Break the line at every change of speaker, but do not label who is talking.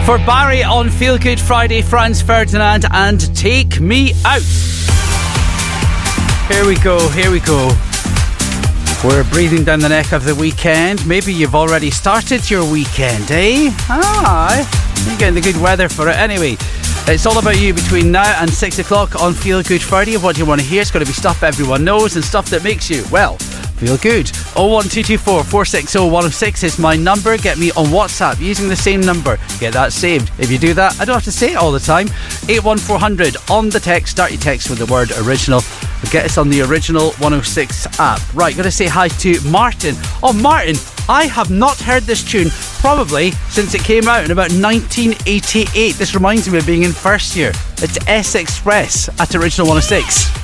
For Barry on Feel Good Friday, Franz Ferdinand and Take Me Out. Here we go. We're breathing down the neck of the weekend. Maybe you've already started your weekend, eh? You're getting the good weather for it. Anyway, it's all about you between now and 6 o'clock on Feel Good Friday. What do you want to hear? It's going to be stuff everyone knows and stuff that makes you, well, feel good. 01224 460 106 is my number. Get me on WhatsApp using the same number. Get that saved. If you do that, I don't have to say it all the time. 81400 on the text. Start your text with the word original. Get us on the Original 106 app. Right, got to say hi to Martin. Oh, Martin, I have not heard this tune probably since it came out in about 1988. This reminds me of being in first year. It's S Express at Original 106.